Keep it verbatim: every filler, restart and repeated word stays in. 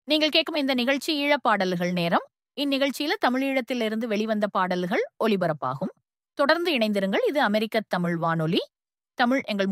நீங்கள் கேட்கும் இந்த நிகழ்ச்சி ஈழப்பாடல்கள் நேரம். இந்நிகழ்ச்சியில தமிழீழத்திலிருந்து வெளிவந்த பாடல்கள் ஒலிபரப்பாகும். தொடர்ந்து இணைந்திருங்கள். இது அமெரிக்க தமிழ் வானொலி. தமிழ் எங்கள்